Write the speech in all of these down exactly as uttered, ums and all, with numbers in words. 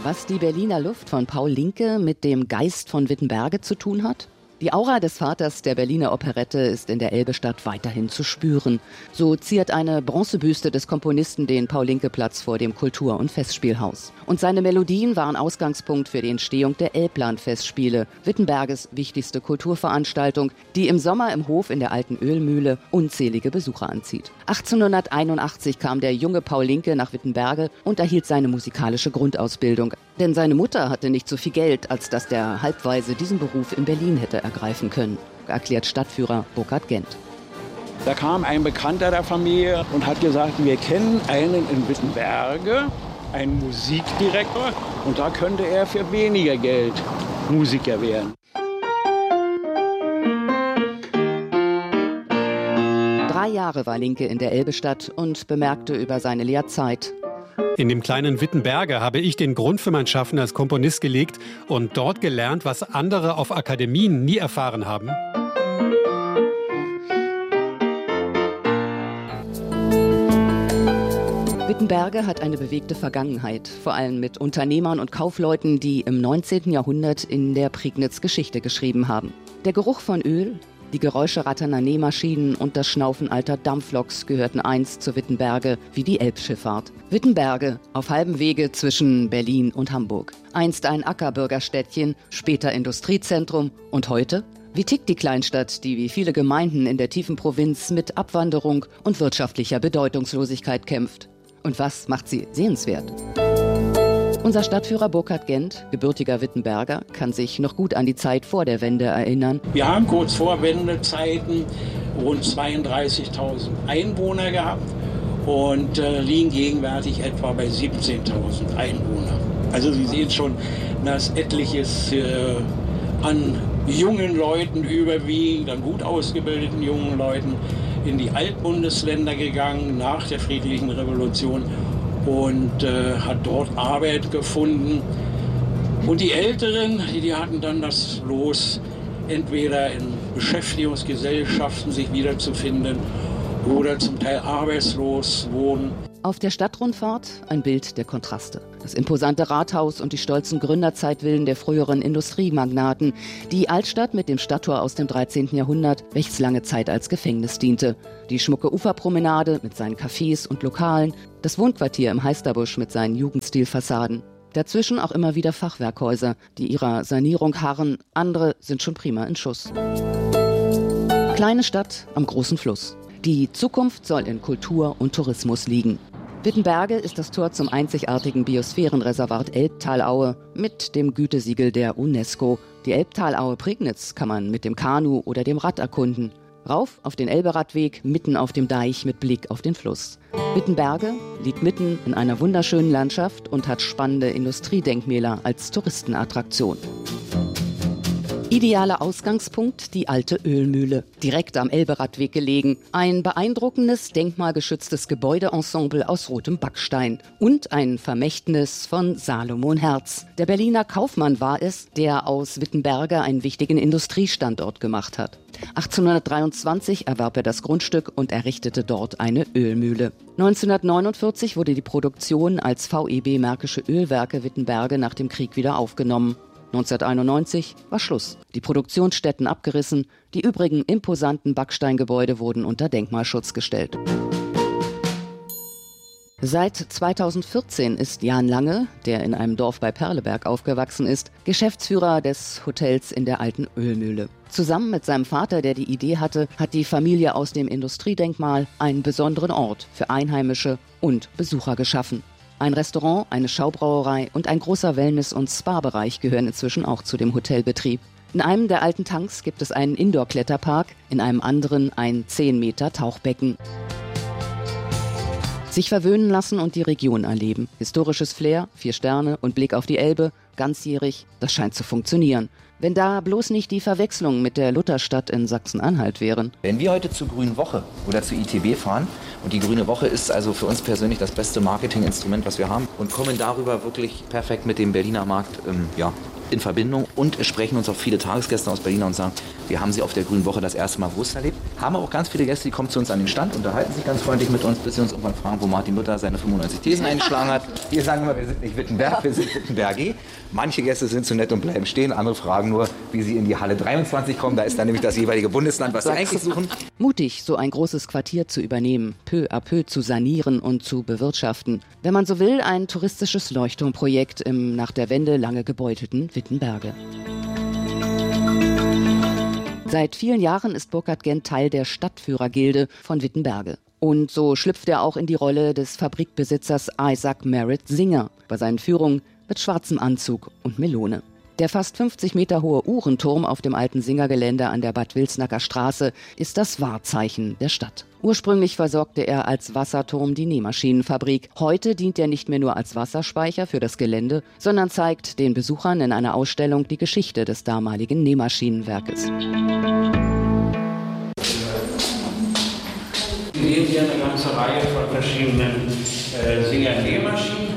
Was die Berliner Luft von Paul Linke mit dem Geist von Wittenberge zu tun hat? Die Aura des Vaters der Berliner Operette ist in der Elbestadt weiterhin zu spüren. So ziert eine Bronzebüste des Komponisten den Paul-Linke-Platz vor dem Kultur- und Festspielhaus. Und seine Melodien waren Ausgangspunkt für die Entstehung der Elbland-Festspiele, Wittenberges wichtigste Kulturveranstaltung, die im Sommer im Hof in der alten Ölmühle unzählige Besucher anzieht. achtzehnhunderteinundachtzig kam der junge Paul Linke nach Wittenberge und erhielt seine musikalische Grundausbildung. Denn seine Mutter hatte nicht so viel Geld, als dass der Halbwaise diesen Beruf in Berlin hätte ergreifen können, erklärt Stadtführer Burkhard Gent. Da kam ein Bekannter der Familie und hat gesagt, wir kennen einen in Wittenberge, einen Musikdirektor, und da könnte er für weniger Geld Musiker werden. Drei Jahre war Linke in der Elbestadt und bemerkte über seine Lehrzeit: In dem kleinen Wittenberge habe ich den Grund für mein Schaffen als Komponist gelegt und dort gelernt, was andere auf Akademien nie erfahren haben. Wittenberge hat eine bewegte Vergangenheit, vor allem mit Unternehmern und Kaufleuten, die im neunzehnten Jahrhundert in der Prignitz Geschichte geschrieben haben. Der Geruch von Öl, die Geräusche ratternder Nähmaschinen und das Schnaufen alter Dampfloks gehörten einst zu Wittenberge wie die Elbschifffahrt. Wittenberge, auf halbem Wege zwischen Berlin und Hamburg. Einst ein Ackerbürgerstädtchen, später Industriezentrum und heute? Wie tickt die Kleinstadt, die wie viele Gemeinden in der tiefen Provinz mit Abwanderung und wirtschaftlicher Bedeutungslosigkeit kämpft? Und was macht sie sehenswert? Unser Stadtführer Burkhard Gent, gebürtiger Wittenberger, kann sich noch gut an die Zeit vor der Wende erinnern. Wir haben kurz vor Wendezeiten rund zweiunddreißigtausend Einwohner gehabt und äh, liegen gegenwärtig etwa bei siebzehntausend Einwohner. Also Sie sehen schon, dass etliches äh, an jungen Leuten überwiegend, an gut ausgebildeten jungen Leuten in die Altbundesländer gegangen nach der Friedlichen Revolution und äh, hat dort Arbeit gefunden. Und die Älteren, die, die hatten dann das Los, entweder in Beschäftigungsgesellschaften sich wiederzufinden oder zum Teil arbeitslos wurden. Auf der Stadtrundfahrt ein Bild der Kontraste. Das imposante Rathaus und die stolzen Gründerzeitvillen der früheren Industriemagnaten. Die Altstadt mit dem Stadttor aus dem dreizehnten Jahrhundert, welches lange Zeit als Gefängnis diente. Die schmucke Uferpromenade mit seinen Cafés und Lokalen. Das Wohnquartier im Heisterbusch mit seinen Jugendstilfassaden. Dazwischen auch immer wieder Fachwerkhäuser, die ihrer Sanierung harren. Andere sind schon prima in Schuss. Kleine Stadt am großen Fluss. Die Zukunft soll in Kultur und Tourismus liegen. Wittenberge ist das Tor zum einzigartigen Biosphärenreservat Elbtalaue mit dem Gütesiegel der UNESCO. Die Elbtalaue Prignitz kann man mit dem Kanu oder dem Rad erkunden. Rauf auf den Elberadweg, mitten auf dem Deich mit Blick auf den Fluss. Wittenberge liegt mitten in einer wunderschönen Landschaft und hat spannende Industriedenkmäler als Touristenattraktion. Idealer Ausgangspunkt, die alte Ölmühle, direkt am Elberadweg gelegen. Ein beeindruckendes, denkmalgeschütztes Gebäudeensemble aus rotem Backstein und ein Vermächtnis von Salomon Herz. Der Berliner Kaufmann war es, der aus Wittenberge einen wichtigen Industriestandort gemacht hat. achtzehnhundertdreiundzwanzig erwarb er das Grundstück und errichtete dort eine Ölmühle. neunzehnhundertneunundvierzig wurde die Produktion als V E B Märkische Ölwerke Wittenberge nach dem Krieg wieder aufgenommen. neunzehnhunderteinundneunzig war Schluss. Die Produktionsstätten abgerissen, die übrigen imposanten Backsteingebäude wurden unter Denkmalschutz gestellt. Seit zweitausendvierzehn ist Jan Lange, der in einem Dorf bei Perleberg aufgewachsen ist, Geschäftsführer des Hotels in der alten Ölmühle. Zusammen mit seinem Vater, der die Idee hatte, hat die Familie aus dem Industriedenkmal einen besonderen Ort für Einheimische und Besucher geschaffen. Ein Restaurant, eine Schaubrauerei und ein großer Wellness- und Spa-Bereich gehören inzwischen auch zu dem Hotelbetrieb. In einem der alten Tanks gibt es einen Indoor-Kletterpark, in einem anderen ein zehn Meter Tauchbecken. Sich verwöhnen lassen und die Region erleben. Historisches Flair, vier Sterne und Blick auf die Elbe, ganzjährig, das scheint zu funktionieren. Wenn da bloß nicht die Verwechslung mit der Lutherstadt in Sachsen-Anhalt wären. Wenn wir heute zur Grünen Woche oder zur I T B fahren, und die Grüne Woche ist also für uns persönlich das beste Marketinginstrument, was wir haben, und kommen darüber wirklich perfekt mit dem Berliner Markt ähm, ja, in Verbindung und sprechen uns auch viele Tagesgäste aus Berlin und sagen, wir haben sie auf der Grünen Woche das erste Mal bewusst erlebt. Haben auch ganz viele Gäste, die kommen zu uns an den Stand, unterhalten sich ganz freundlich mit uns, bis sie uns irgendwann fragen, wo Martin Luther seine fünfundneunzig Thesen eingeschlagen hat. Wir sagen immer, wir sind nicht Wittenberg, wir sind Wittenberg. Manche Gäste sind zu nett und bleiben stehen, andere fragen nur, wie sie in die Halle dreiundzwanzig kommen. Da ist dann nämlich das jeweilige Bundesland, was sie eigentlich suchen. Mutig, so ein großes Quartier zu übernehmen, peu à peu zu sanieren und zu bewirtschaften. Wenn man so will, ein touristisches Leuchtturmprojekt im nach der Wende lange gebeutelten Wittenberge. Seit vielen Jahren ist Burkhard Gent Teil der Stadtführergilde von Wittenberge. Und so schlüpft er auch in die Rolle des Fabrikbesitzers Isaac Merritt Singer bei seinen Führungen mit schwarzem Anzug und Melone. Der fast fünfzig Meter hohe Uhrenturm auf dem alten Singergelände an der Bad Wilsnacker Straße ist das Wahrzeichen der Stadt. Ursprünglich versorgte er als Wasserturm die Nähmaschinenfabrik. Heute dient er nicht mehr nur als Wasserspeicher für das Gelände, sondern zeigt den Besuchern in einer Ausstellung die Geschichte des damaligen Nähmaschinenwerkes. Wir sehen hier eine ganze Reihe von verschiedenen äh, Singer-Nähmaschinen.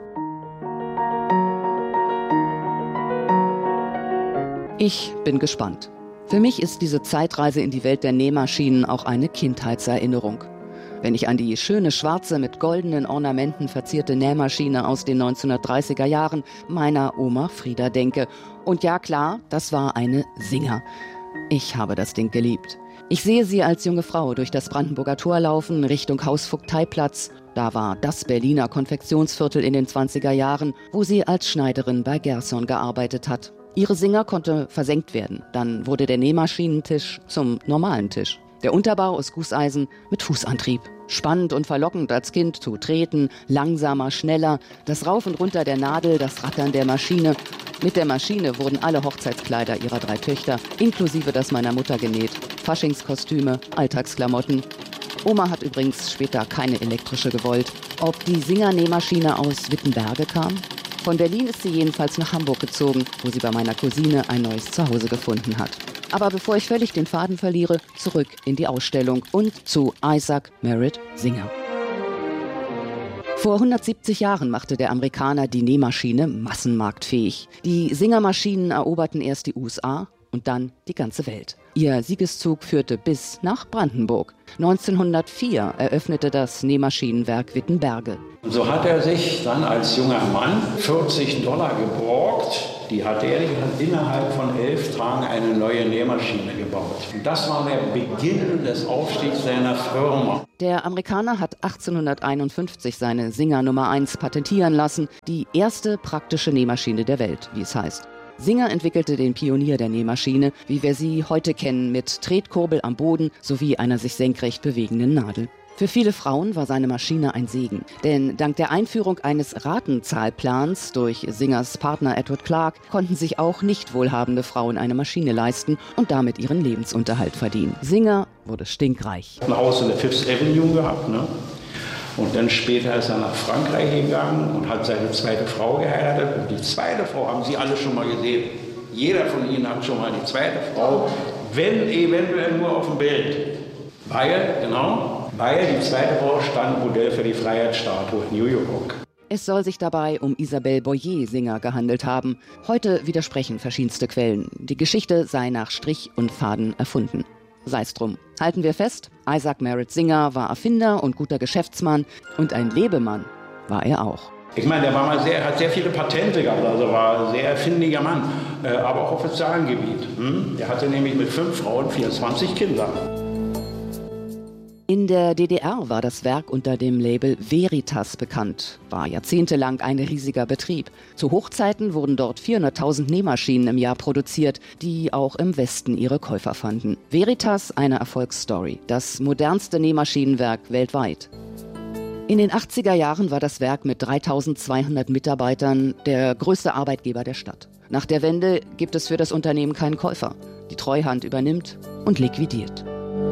Ich bin gespannt. Für mich ist diese Zeitreise in die Welt der Nähmaschinen auch eine Kindheitserinnerung. Wenn ich an die schöne schwarze, mit goldenen Ornamenten verzierte Nähmaschine aus den neunzehnhundertdreißiger Jahren meiner Oma Frieda denke. Und ja klar, das war eine Singer. Ich habe das Ding geliebt. Ich sehe sie als junge Frau durch das Brandenburger Tor laufen, Richtung Hausvogteiplatz. Da war das Berliner Konfektionsviertel in den zwanziger Jahren, wo sie als Schneiderin bei Gerson gearbeitet hat. Ihre Singer konnte versenkt werden. Dann wurde der Nähmaschinentisch zum normalen Tisch. Der Unterbau aus Gusseisen mit Fußantrieb. Spannend und verlockend als Kind zu treten, langsamer, schneller. Das Rauf und Runter der Nadel, das Rattern der Maschine. Mit der Maschine wurden alle Hochzeitskleider ihrer drei Töchter, inklusive das meiner Mutter, genäht. Faschingskostüme, Alltagsklamotten. Oma hat übrigens später keine elektrische gewollt. Ob die Singer-Nähmaschine aus Wittenberge kam? Von Berlin ist sie jedenfalls nach Hamburg gezogen, wo sie bei meiner Cousine ein neues Zuhause gefunden hat. Aber bevor ich völlig den Faden verliere, zurück in die Ausstellung und zu Isaac Merritt Singer. Vor hundertsiebzig Jahren machte der Amerikaner die Nähmaschine massenmarktfähig. Die Singer-Maschinen eroberten erst die U S A und dann die ganze Welt. Ihr Siegeszug führte bis nach Brandenburg. neunzehnhundertvier eröffnete das Nähmaschinenwerk Wittenberge. Und so hat er sich dann als junger Mann vierzig Dollar geborgt. Die hat er, die hat innerhalb von elf Tagen eine neue Nähmaschine gebaut. Und das war der Beginn des Aufstiegs seiner Firma. Der Amerikaner hat achtzehnhunderteinundfünfzig seine Singer Nummer eins patentieren lassen. Die erste praktische Nähmaschine der Welt, wie es heißt. Singer entwickelte den Pionier der Nähmaschine, wie wir sie heute kennen, mit Tretkurbel am Boden sowie einer sich senkrecht bewegenden Nadel. Für viele Frauen war seine Maschine ein Segen, denn dank der Einführung eines Ratenzahlplans durch Singers Partner Edward Clark konnten sich auch nicht wohlhabende Frauen eine Maschine leisten und damit ihren Lebensunterhalt verdienen. Singer wurde stinkreich. Ein Haus in der Fifth Avenue gehabt, ne? Und dann später ist er nach Frankreich gegangen und hat seine zweite Frau geheiratet. Und die zweite Frau haben Sie alle schon mal gesehen. Jeder von Ihnen hat schon mal die zweite Frau, wenn eventuell nur auf dem Bild. Weil, genau, weil die zweite Frau stand Modell für die Freiheitsstatue in New York. Es soll sich dabei um Isabelle Boyer Singer gehandelt haben. Heute widersprechen verschiedenste Quellen. Die Geschichte sei nach Strich und Faden erfunden. Sei's drum. Halten wir fest, Isaac Merritt Singer war Erfinder und guter Geschäftsmann und ein Lebemann war er auch. Ich meine, der war mal sehr, hat sehr viele Patente gehabt, also war ein sehr erfindiger Mann, äh, aber auch auf sozialem Gebiet. Hm? Der hatte nämlich mit fünf Frauen vierundzwanzig Kinder. In der D D R war das Werk unter dem Label Veritas bekannt, war jahrzehntelang ein riesiger Betrieb. Zu Hochzeiten wurden dort vierhunderttausend Nähmaschinen im Jahr produziert, die auch im Westen ihre Käufer fanden. Veritas, eine Erfolgsstory, das modernste Nähmaschinenwerk weltweit. In den achtziger Jahren war das Werk mit dreitausendzweihundert Mitarbeitern der größte Arbeitgeber der Stadt. Nach der Wende gibt es für das Unternehmen keinen Käufer. Die Treuhand übernimmt und liquidiert.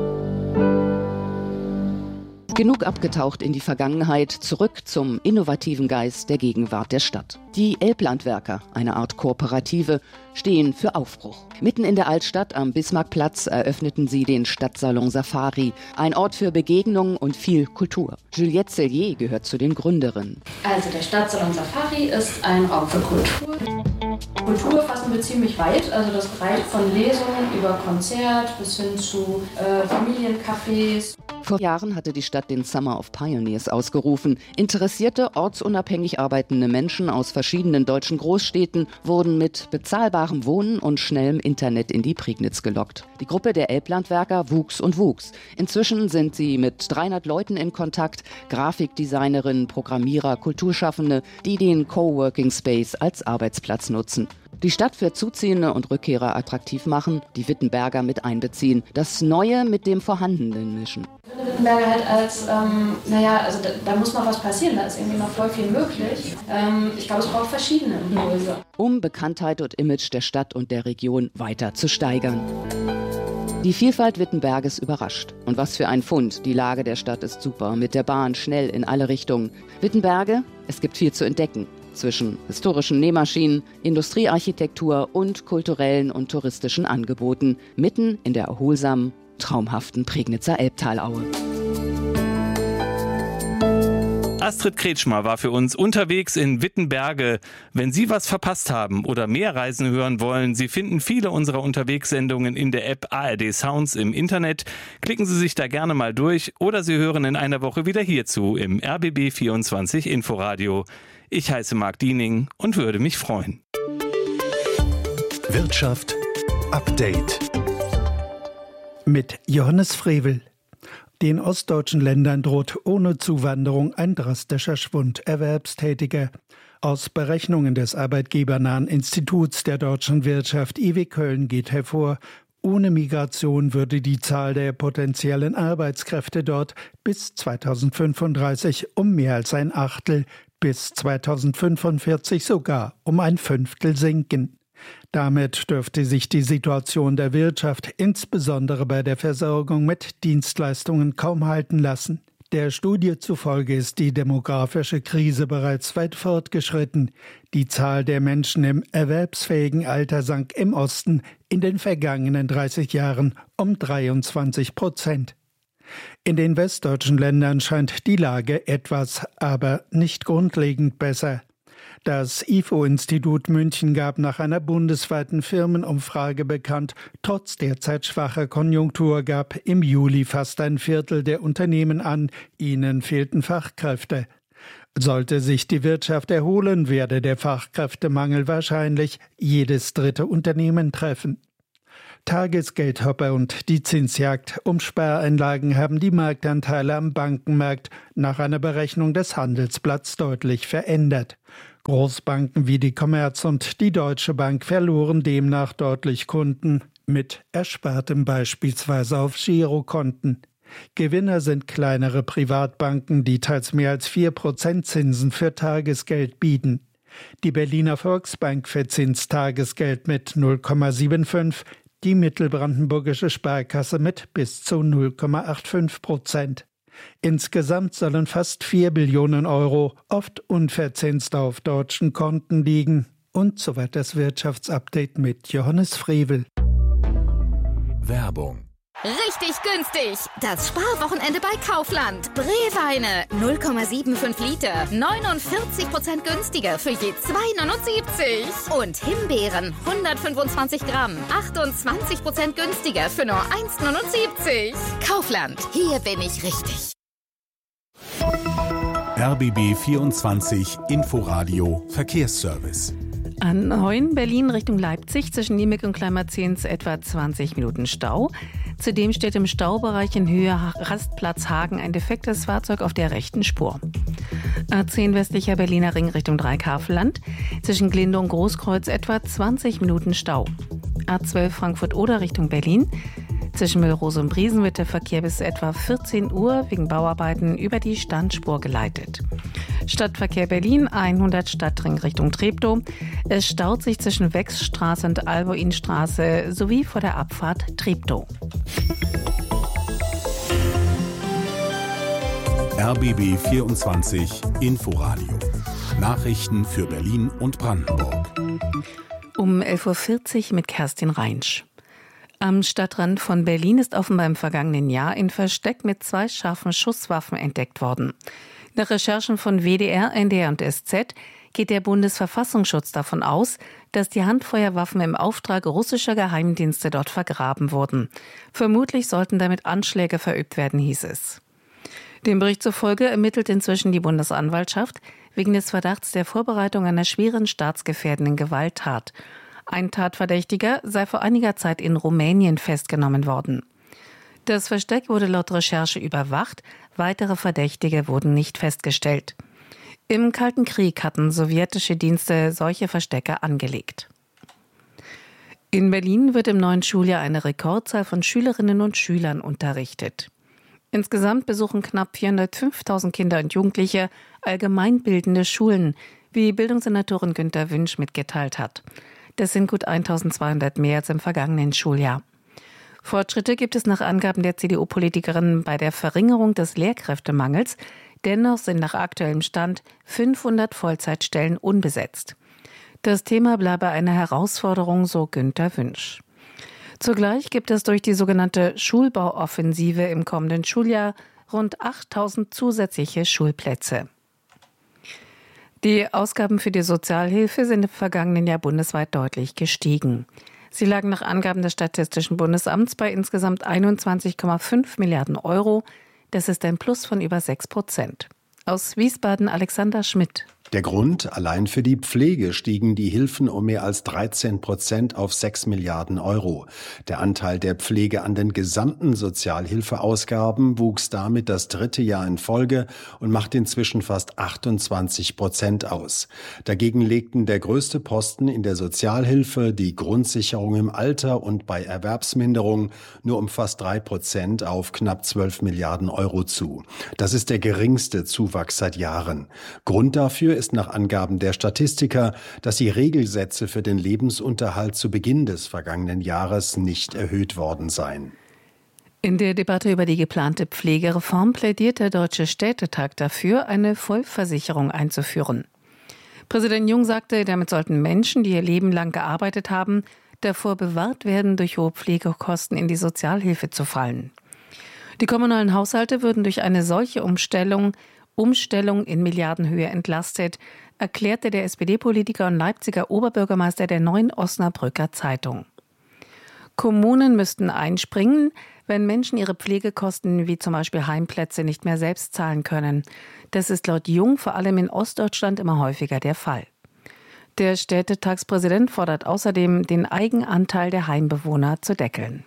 Genug abgetaucht in die Vergangenheit, zurück zum innovativen Geist der Gegenwart der Stadt. Die Elblandwerker, eine Art Kooperative, stehen für Aufbruch. Mitten in der Altstadt am Bismarckplatz eröffneten sie den Stadtsalon Safari, ein Ort für Begegnungen und viel Kultur. Juliette Cellier gehört zu den Gründerinnen. Also der Stadtsalon Safari ist ein Raum für Kultur. Kultur fassen wir ziemlich weit, also das reicht von Lesungen über Konzert bis hin zu äh, Familiencafés. Vor Jahren hatte die Stadt den Summer of Pioneers ausgerufen. Interessierte, ortsunabhängig arbeitende Menschen aus verschiedenen deutschen Großstädten wurden mit bezahlbarem Wohnen und schnellem Internet in die Prignitz gelockt. Die Gruppe der Elblandwerker wuchs und wuchs. Inzwischen sind sie mit dreihundert Leuten in Kontakt, Grafikdesignerinnen, Programmierer, Kulturschaffende, die den Coworking Space als Arbeitsplatz nutzen. Die Stadt für Zuziehende und Rückkehrer attraktiv machen, die Wittenberger mit einbeziehen, das Neue mit dem Vorhandenen mischen. Ich finde Wittenberger halt als, ähm, naja, also da, da muss noch was passieren, da ist irgendwie noch voll viel möglich. Ähm, ich glaube, es braucht verschiedene Impulse. Um Bekanntheit und Image der Stadt und der Region weiter zu steigern. Die Vielfalt Wittenberges überrascht. Und was für ein Fund. Die Lage der Stadt ist super, mit der Bahn schnell in alle Richtungen. Wittenberge, es gibt viel zu entdecken. Zwischen historischen Nähmaschinen, Industriearchitektur und kulturellen und touristischen Angeboten, mitten in der erholsamen, traumhaften Prignitzer Elbtalaue. Astrid Kretschmer war für uns unterwegs in Wittenberge. Wenn Sie was verpasst haben oder mehr Reisen hören wollen, Sie finden viele unserer Unterwegssendungen in der App A R D Sounds im Internet. Klicken Sie sich da gerne mal durch oder Sie hören in einer Woche wieder hierzu im R B B vierundzwanzig Inforadio. Ich heiße Marc Diening und würde mich freuen. Wirtschaft Update mit Johannes Frevel. Den ostdeutschen Ländern droht ohne Zuwanderung ein drastischer Schwund Erwerbstätiger. Aus Berechnungen des arbeitgebernahen Instituts der deutschen Wirtschaft I W Köln geht hervor, ohne Migration würde die Zahl der potenziellen Arbeitskräfte dort bis zweitausendfünfunddreißig um mehr als ein Achtel, bis zweitausendfünfundvierzig sogar um ein Fünftel sinken. Damit dürfte sich die Situation der Wirtschaft insbesondere bei der Versorgung mit Dienstleistungen kaum halten lassen. Der Studie zufolge ist die demografische Krise bereits weit fortgeschritten. Die Zahl der Menschen im erwerbsfähigen Alter sank im Osten in den vergangenen dreißig Jahren um dreiundzwanzig Prozent. In den westdeutschen Ländern scheint die Lage etwas, aber nicht grundlegend besser. Das I F O-Institut München gab nach einer bundesweiten Firmenumfrage bekannt, trotz derzeit schwacher Konjunktur gab im Juli fast ein Viertel der Unternehmen an, ihnen fehlten Fachkräfte. Sollte sich die Wirtschaft erholen, werde der Fachkräftemangel wahrscheinlich jedes dritte Unternehmen treffen. Tagesgeldhopper und die Zinsjagd um Spareinlagen haben die Marktanteile am Bankenmarkt nach einer Berechnung des Handelsblatts deutlich verändert. Großbanken wie die Commerz und die Deutsche Bank verloren demnach deutlich Kunden, mit Erspartem beispielsweise auf Girokonten. Gewinner sind kleinere Privatbanken, die teils mehr als vier Prozent Zinsen für Tagesgeld bieten. Die Berliner Volksbank verzinst Tagesgeld mit null Komma fünfundsiebzig, die Mittelbrandenburgische Sparkasse mit bis zu null Komma fünfundachtzig Prozent. Insgesamt sollen fast vier Billionen Euro oft unverzinst auf deutschen Konten liegen. Und soweit das Wirtschaftsupdate mit Johannes Frevel. Werbung. Richtig günstig! Das Sparwochenende bei Kaufland. Brewweine null Komma fünfundsiebzig Liter, neunundvierzig Prozent günstiger für je zwei Komma neunundsiebzig. Und Himbeeren hundertfünfundzwanzig Gramm, achtundzwanzig Prozent günstiger für nur eins Komma neunundsiebzig. Kaufland, hier bin ich richtig. R B B vierundzwanzig Inforadio Verkehrsservice. A neun Berlin Richtung Leipzig zwischen Niemek und Kleinmerzens etwa zwanzig Minuten Stau. Zudem steht im Staubereich in Höhe Rastplatz Hagen ein defektes Fahrzeug auf der rechten Spur. A zehn westlicher Berliner Ring Richtung Dreikarfeland. Zwischen Glinde und Großkreuz etwa zwanzig Minuten Stau. A zwölf Frankfurt-Oder Richtung Berlin. Zwischen Müllrose und Briesen wird der Verkehr bis etwa vierzehn Uhr wegen Bauarbeiten über die Standspur geleitet. Stadtverkehr Berlin hundert Stadtring Richtung Treptow. Es staut sich zwischen Wechsstraße und Alboinstraße sowie vor der Abfahrt Treptow. R B B vierundzwanzig Inforadio. Nachrichten für Berlin und Brandenburg. Um elf Uhr vierzig mit Kerstin Reinsch. Am Stadtrand von Berlin ist offenbar im vergangenen Jahr ein Versteck mit zwei scharfen Schusswaffen entdeckt worden. Nach Recherchen von W D R, N D R und S Z geht der Bundesverfassungsschutz davon aus, dass die Handfeuerwaffen im Auftrag russischer Geheimdienste dort vergraben wurden. Vermutlich sollten damit Anschläge verübt werden, hieß es. Dem Bericht zufolge ermittelt inzwischen die Bundesanwaltschaft wegen des Verdachts der Vorbereitung einer schweren staatsgefährdenden Gewalttat. Ein Tatverdächtiger sei vor einiger Zeit in Rumänien festgenommen worden. Das Versteck wurde laut Recherche überwacht, weitere Verdächtige wurden nicht festgestellt. Im Kalten Krieg hatten sowjetische Dienste solche Verstecke angelegt. In Berlin wird im neuen Schuljahr eine Rekordzahl von Schülerinnen und Schülern unterrichtet. Insgesamt besuchen knapp vierhundertfünftausend Kinder und Jugendliche allgemeinbildende Schulen, wie Bildungssenatorin Günter Wünsch mitgeteilt hat. Das sind gut eintausendzweihundert mehr als im vergangenen Schuljahr. Fortschritte gibt es nach Angaben der C D U-Politikerin bei der Verringerung des Lehrkräftemangels. Dennoch sind nach aktuellem Stand fünfhundert Vollzeitstellen unbesetzt. Das Thema bleibe eine Herausforderung, so Günter Wünsch. Zugleich gibt es durch die sogenannte Schulbauoffensive im kommenden Schuljahr rund achttausend zusätzliche Schulplätze. Die Ausgaben für die Sozialhilfe sind im vergangenen Jahr bundesweit deutlich gestiegen. Sie lagen nach Angaben des Statistischen Bundesamts bei insgesamt einundzwanzig Komma fünf Milliarden Euro. Das ist ein Plus von über sechs Prozent. Aus Wiesbaden Alexander Schmidt. Der Grund, allein für die Pflege stiegen die Hilfen um mehr als dreizehn Prozent auf sechs Milliarden Euro. Der Anteil der Pflege an den gesamten Sozialhilfeausgaben wuchs damit das dritte Jahr in Folge und macht inzwischen fast achtundzwanzig Prozent aus. Dagegen legten der größte Posten in der Sozialhilfe, die Grundsicherung im Alter und bei Erwerbsminderung nur um fast drei Prozent auf knapp zwölf Milliarden Euro zu. Das ist der geringste Zuwachs seit Jahren. Grund dafür ist nach Angaben der Statistiker, dass die Regelsätze für den Lebensunterhalt zu Beginn des vergangenen Jahres nicht erhöht worden seien. In der Debatte über die geplante Pflegereform plädiert der Deutsche Städtetag dafür, eine Vollversicherung einzuführen. Präsident Jung sagte, damit sollten Menschen, die ihr Leben lang gearbeitet haben, davor bewahrt werden, durch hohe Pflegekosten in die Sozialhilfe zu fallen. Die kommunalen Haushalte würden durch eine solche Umstellung Umstellung in Milliardenhöhe entlastet, erklärte der S P D-Politiker und Leipziger Oberbürgermeister der Neuen Osnabrücker Zeitung. Kommunen müssten einspringen, wenn Menschen ihre Pflegekosten wie zum Beispiel Heimplätze nicht mehr selbst zahlen können. Das ist laut Jung vor allem in Ostdeutschland immer häufiger der Fall. Der Städtetagspräsident fordert außerdem, den Eigenanteil der Heimbewohner zu deckeln.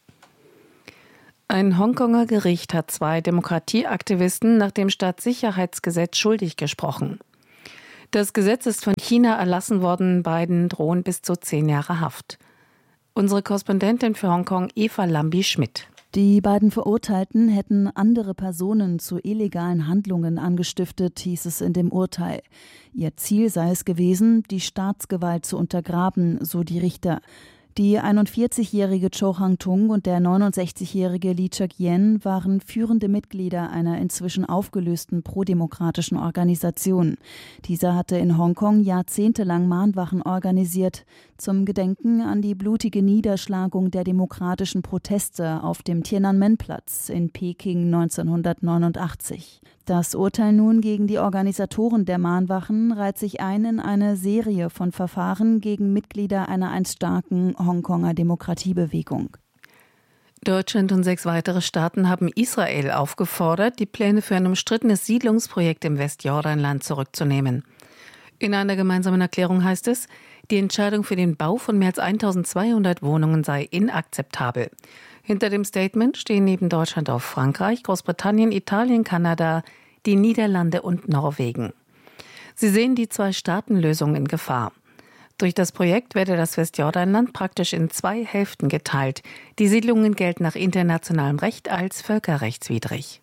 Ein Hongkonger Gericht hat zwei Demokratieaktivisten nach dem Staatssicherheitsgesetz schuldig gesprochen. Das Gesetz ist von China erlassen worden, beiden drohen bis zu zehn Jahre Haft. Unsere Korrespondentin für Hongkong, Eva Lambi-Schmidt. Die beiden Verurteilten hätten andere Personen zu illegalen Handlungen angestiftet, hieß es in dem Urteil. Ihr Ziel sei es gewesen, die Staatsgewalt zu untergraben, so die Richter. Die einundvierzigjährige Cho Hang-tung und der neunundsechzigjährige Lee Chek-yen waren führende Mitglieder einer inzwischen aufgelösten prodemokratischen Organisation. Dieser hatte in Hongkong jahrzehntelang Mahnwachen organisiert, zum Gedenken an die blutige Niederschlagung der demokratischen Proteste auf dem Tiananmen-Platz in Peking neunzehnhundertneunundachtzig. Das Urteil nun gegen die Organisatoren der Mahnwachen reiht sich ein in eine Serie von Verfahren gegen Mitglieder einer einst starken Hongkonger Demokratiebewegung. Deutschland und sechs weitere Staaten haben Israel aufgefordert, die Pläne für ein umstrittenes Siedlungsprojekt im Westjordanland zurückzunehmen. In einer gemeinsamen Erklärung heißt es, die Entscheidung für den Bau von mehr als eintausendzweihundert Wohnungen sei inakzeptabel. Hinter dem Statement stehen neben Deutschland auch Frankreich, Großbritannien, Italien, Kanada, die Niederlande und Norwegen. Sie sehen die Zwei-Staaten-Lösung in Gefahr. Durch das Projekt werde das Westjordanland praktisch in zwei Hälften geteilt. Die Siedlungen gelten nach internationalem Recht als völkerrechtswidrig.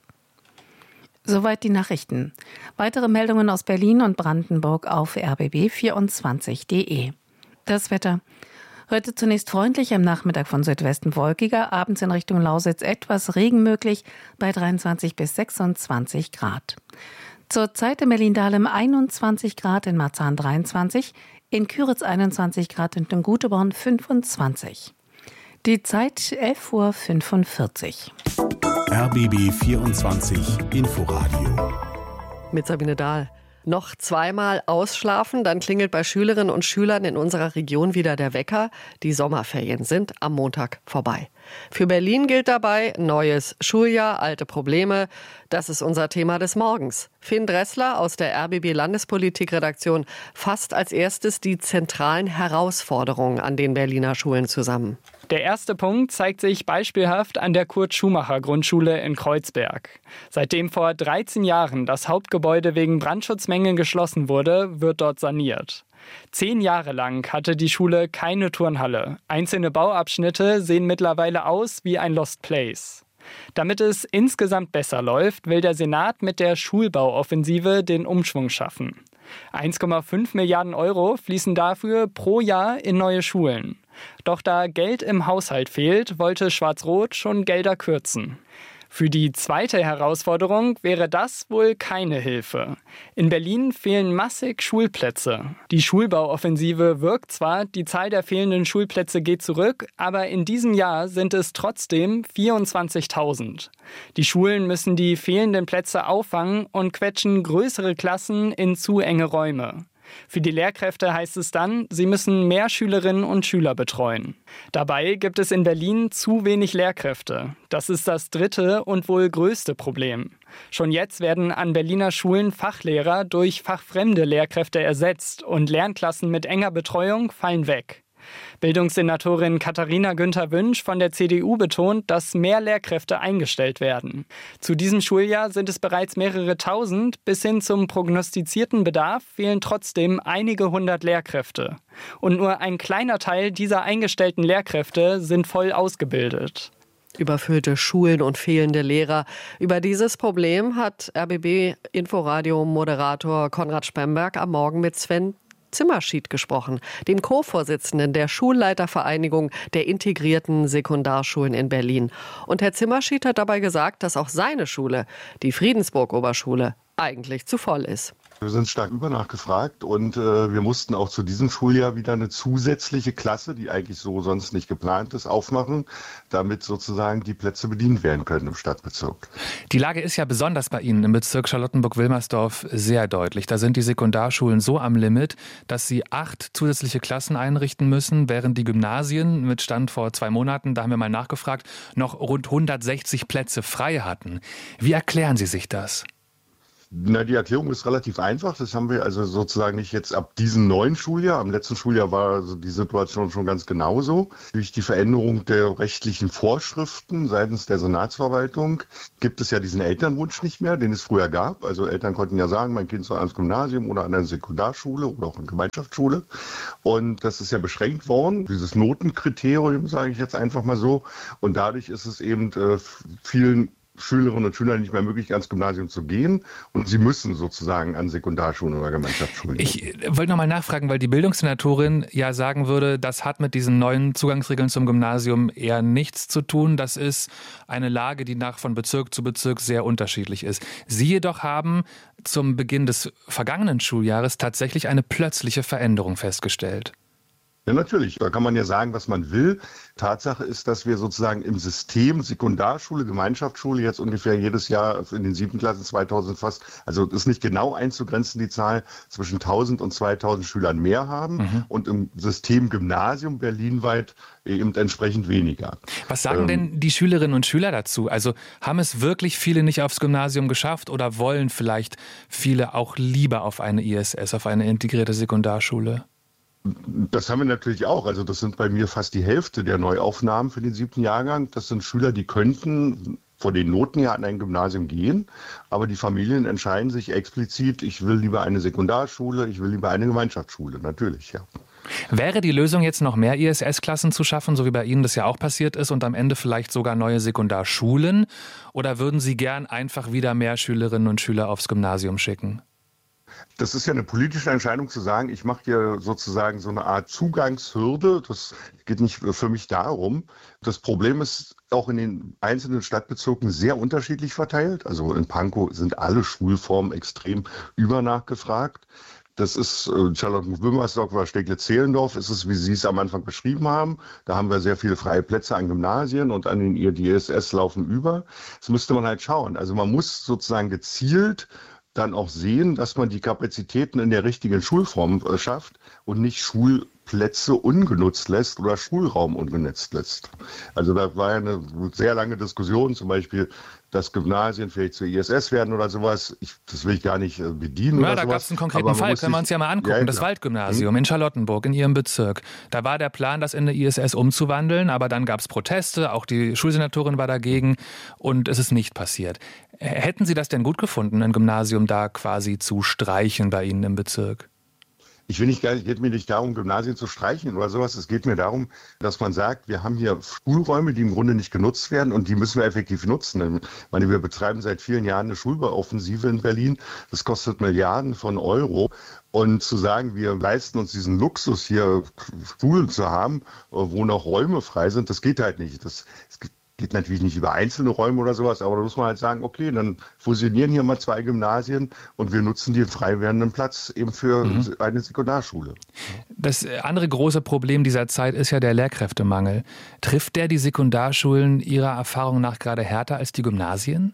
Soweit die Nachrichten. Weitere Meldungen aus Berlin und Brandenburg auf r b b vierundzwanzig punkt d e. Das Wetter. Heute zunächst freundlich, am Nachmittag von Südwesten wolkiger, abends in Richtung Lausitz etwas Regen möglich bei dreiundzwanzig bis sechsundzwanzig Grad. Zurzeit in Berlin-Dahlem einundzwanzig Grad, in Marzahn dreiundzwanzig, in Küritz einundzwanzig Grad und in Guteborn fünfundzwanzig. Die Zeit elf Uhr fünfundvierzig. R B B vierundzwanzig Inforadio. Mit Sabine Dahl. Noch zweimal ausschlafen, dann klingelt bei Schülerinnen und Schülern in unserer Region wieder der Wecker. Die Sommerferien sind am Montag vorbei. Für Berlin gilt dabei neues Schuljahr, alte Probleme. Das ist unser Thema des Morgens. Finn Dressler aus der R B B Landespolitik-Redaktion fasst als erstes die zentralen Herausforderungen an den Berliner Schulen zusammen. Der erste Punkt zeigt sich beispielhaft an der Kurt-Schumacher-Grundschule in Kreuzberg. Seitdem vor dreizehn Jahren das Hauptgebäude wegen Brandschutzmängeln geschlossen wurde, wird dort saniert. Zehn Jahre lang hatte die Schule keine Turnhalle. Einzelne Bauabschnitte sehen mittlerweile aus wie ein Lost Place. Damit es insgesamt besser läuft, will der Senat mit der Schulbauoffensive den Umschwung schaffen. eins Komma fünf Milliarden Euro fließen dafür pro Jahr in neue Schulen. Doch da Geld im Haushalt fehlt, wollte Schwarz-Rot schon Gelder kürzen. Für die zweite Herausforderung wäre das wohl keine Hilfe. In Berlin fehlen massig Schulplätze. Die Schulbauoffensive wirkt zwar, die Zahl der fehlenden Schulplätze geht zurück, aber in diesem Jahr sind es trotzdem vierundzwanzigtausend. Die Schulen müssen die fehlenden Plätze auffangen und quetschen größere Klassen in zu enge Räume. Für die Lehrkräfte heißt es dann, sie müssen mehr Schülerinnen und Schüler betreuen. Dabei gibt es in Berlin zu wenig Lehrkräfte. Das ist das dritte und wohl größte Problem. Schon jetzt werden an Berliner Schulen Fachlehrer durch fachfremde Lehrkräfte ersetzt und Lernklassen mit enger Betreuung fallen weg. Bildungssenatorin Katharina Günther-Wünsch von der C D U betont, dass mehr Lehrkräfte eingestellt werden. Zu diesem Schuljahr sind es bereits mehrere tausend. Bis hin zum prognostizierten Bedarf fehlen trotzdem einige hundert Lehrkräfte. Und nur ein kleiner Teil dieser eingestellten Lehrkräfte sind voll ausgebildet. Überfüllte Schulen und fehlende Lehrer. Über dieses Problem hat R B B-Inforadio-Moderator Konrad Spemberg am Morgen mit Sven Zimmerschied gesprochen, dem Co-Vorsitzenden der Schulleitervereinigung der integrierten Sekundarschulen in Berlin. Und Herr Zimmerschied hat dabei gesagt, dass auch seine Schule, die Friedensburg-Oberschule, eigentlich zu voll ist. Wir sind stark übernachgefragt und äh, wir mussten auch zu diesem Schuljahr wieder eine zusätzliche Klasse, die eigentlich so sonst nicht geplant ist, aufmachen, damit sozusagen die Plätze bedient werden können im Stadtbezirk. Die Lage ist ja besonders bei Ihnen im Bezirk Charlottenburg-Wilmersdorf sehr deutlich. Da sind die Sekundarschulen so am Limit, dass sie acht zusätzliche Klassen einrichten müssen, während die Gymnasien mit Stand vor zwei Monaten, da haben wir mal nachgefragt, noch rund hundertsechzig Plätze frei hatten. Wie erklären Sie sich das? Na, die Erklärung ist relativ einfach. Das haben wir also sozusagen nicht jetzt ab diesem neuen Schuljahr. Am letzten Schuljahr war also die Situation schon ganz genauso. Durch die Veränderung der rechtlichen Vorschriften seitens der Senatsverwaltung gibt es ja diesen Elternwunsch nicht mehr, den es früher gab. Also Eltern konnten ja sagen, mein Kind soll ans Gymnasium oder an eine Sekundarschule oder auch eine Gemeinschaftsschule. Und das ist ja beschränkt worden, dieses Notenkriterium, sage ich jetzt einfach mal so. Und dadurch ist es eben äh, vielen Schülerinnen und Schülern nicht mehr möglich, ans Gymnasium zu gehen. Und sie müssen sozusagen an Sekundarschulen oder Gemeinschaftsschulen. Ich wollte noch mal nachfragen, weil die Bildungssenatorin ja sagen würde, das hat mit diesen neuen Zugangsregeln zum Gymnasium eher nichts zu tun. Das ist eine Lage, die nach von Bezirk zu Bezirk sehr unterschiedlich ist. Sie jedoch haben zum Beginn des vergangenen Schuljahres tatsächlich eine plötzliche Veränderung festgestellt. Ja, natürlich. Da kann man ja sagen, was man will. Tatsache ist, dass wir sozusagen im System Sekundarschule, Gemeinschaftsschule jetzt ungefähr jedes Jahr in den siebten Klassen zweitausend fast, also das ist nicht genau einzugrenzen, die Zahl, zwischen tausend und zweitausend Schülern mehr haben mhm. und im System Gymnasium berlinweit eben entsprechend weniger. Was sagen ähm, denn die Schülerinnen und Schüler dazu? Also haben es wirklich viele nicht aufs Gymnasium geschafft oder wollen vielleicht viele auch lieber auf eine I S S, auf eine integrierte Sekundarschule? Das haben wir natürlich auch. Also das sind bei mir fast die Hälfte der Neuaufnahmen für den siebten Jahrgang. Das sind Schüler, die könnten vor den Noten ja an ein Gymnasium gehen, aber die Familien entscheiden sich explizit, ich will lieber eine Sekundarschule, ich will lieber eine Gemeinschaftsschule, natürlich, ja. Wäre die Lösung jetzt noch mehr I S S-Klassen zu schaffen, so wie bei Ihnen das ja auch passiert ist, und am Ende vielleicht sogar neue Sekundarschulen? Oder würden Sie gern einfach wieder mehr Schülerinnen und Schüler aufs Gymnasium schicken? Das ist ja eine politische Entscheidung zu sagen, ich mache hier sozusagen so eine Art Zugangshürde. Das geht nicht für mich darum. Das Problem ist auch in den einzelnen Stadtbezirken sehr unterschiedlich verteilt. Also in Pankow sind alle Schulformen extrem übernachgefragt. Das ist äh, Charlottenburg-Wilmersdorf oder Steglitz-Zehlendorf, ist es, wie Sie es am Anfang beschrieben haben. Da haben wir sehr viele freie Plätze an Gymnasien und an den I S S laufen über. Das müsste man halt schauen. Also man muss sozusagen gezielt dann auch sehen, dass man die Kapazitäten in der richtigen Schulform äh, schafft und nicht Schulplätze ungenutzt lässt oder Schulraum ungenutzt lässt. Also da war ja eine sehr lange Diskussion, zum Beispiel, dass Gymnasien vielleicht zur I S S werden oder sowas. Ich, das will ich gar nicht äh, bedienen. Ja, oder da sowas. gab es einen konkreten Fall, können wir uns ja mal angucken. Ja, das Waldgymnasium in Charlottenburg in Ihrem Bezirk. Da war der Plan, das in eine I S S umzuwandeln, aber dann gab es Proteste, auch die Schulsenatorin war dagegen und es ist nicht passiert. Hätten Sie das denn gut gefunden, ein Gymnasium da quasi zu streichen bei Ihnen im Bezirk? Ich will nicht, es geht mir nicht darum, Gymnasien zu streichen oder sowas. Es geht mir darum, dass man sagt, wir haben hier Schulräume, die im Grunde nicht genutzt werden und die müssen wir effektiv nutzen. Ich meine, wir betreiben seit vielen Jahren eine Schulbauoffensive in Berlin. Das kostet Milliarden von Euro. Und zu sagen, wir leisten uns diesen Luxus, hier Schulen zu haben, wo noch Räume frei sind, das geht halt nicht. Das, es geht natürlich nicht über einzelne Räume oder sowas, aber da muss man halt sagen, okay, dann fusionieren hier mal zwei Gymnasien und wir nutzen den frei werdenden Platz eben für mhm. eine Sekundarschule. Das andere große Problem dieser Zeit ist ja der Lehrkräftemangel. Trifft der die Sekundarschulen Ihrer Erfahrung nach gerade härter als die Gymnasien?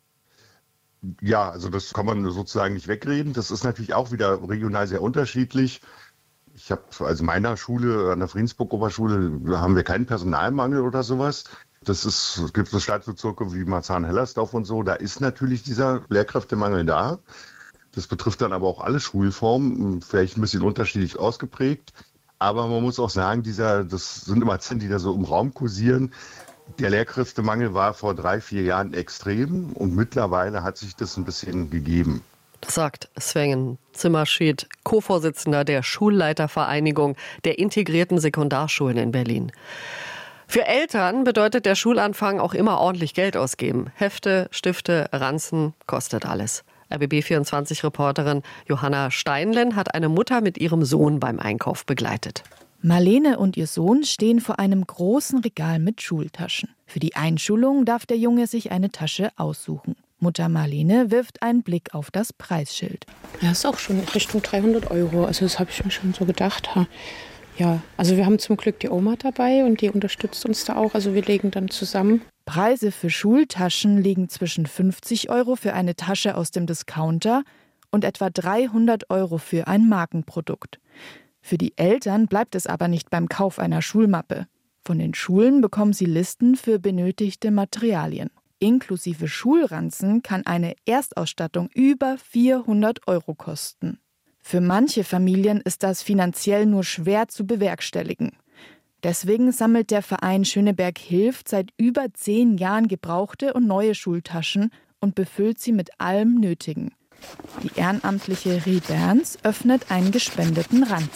Ja, also das kann man sozusagen nicht wegreden. Das ist natürlich auch wieder regional sehr unterschiedlich. Ich habe, also meiner Schule, an der Friedensburg-Oberschule, haben wir keinen Personalmangel oder sowas. Das ist, es gibt so Stadtbezirke wie Marzahn-Hellersdorf und so, da ist natürlich dieser Lehrkräftemangel da. Das betrifft dann aber auch alle Schulformen, vielleicht ein bisschen unterschiedlich ausgeprägt. Aber man muss auch sagen, dieser, das sind immer Zahlen, die da so im Raum kursieren. Der Lehrkräftemangel war vor drei, vier Jahren extrem und mittlerweile hat sich das ein bisschen gegeben. Das sagt Sven Zimmerschied, Co-Vorsitzender der Schulleitervereinigung der integrierten Sekundarschulen in Berlin. Für Eltern bedeutet der Schulanfang auch immer ordentlich Geld ausgeben. Hefte, Stifte, Ranzen, kostet alles. R B B vierundzwanzig-Reporterin Johanna Steinlen hat eine Mutter mit ihrem Sohn beim Einkauf begleitet. Marlene und ihr Sohn stehen vor einem großen Regal mit Schultaschen. Für die Einschulung darf der Junge sich eine Tasche aussuchen. Mutter Marlene wirft einen Blick auf das Preisschild. Ja, ist auch schon Richtung dreihundert Euro. Also das habe ich mir schon so gedacht. Ja, also wir haben zum Glück die Oma dabei und die unterstützt uns da auch. Also wir legen dann zusammen. Preise für Schultaschen liegen zwischen fünfzig Euro für eine Tasche aus dem Discounter und etwa dreihundert Euro für ein Markenprodukt. Für die Eltern bleibt es aber nicht beim Kauf einer Schulmappe. Von den Schulen bekommen sie Listen für benötigte Materialien. Inklusive Schulranzen kann eine Erstausstattung über vierhundert Euro kosten. Für manche Familien ist das finanziell nur schwer zu bewerkstelligen. Deswegen sammelt der Verein Schöneberg hilft seit über zehn Jahren gebrauchte und neue Schultaschen und befüllt sie mit allem Nötigen. Die ehrenamtliche Rie Berns öffnet einen gespendeten Ranzen.